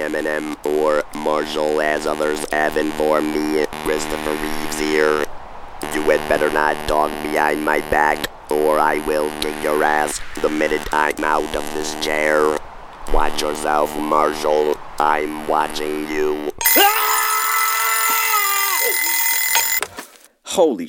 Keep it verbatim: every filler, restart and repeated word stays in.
Eminem or Marshall, as others have informed me. Christopher Reeves here. You had better not talk behind my back, or I will kick your ass the minute I'm out of this chair. Watch yourself, Marshall. I'm watching you. Holy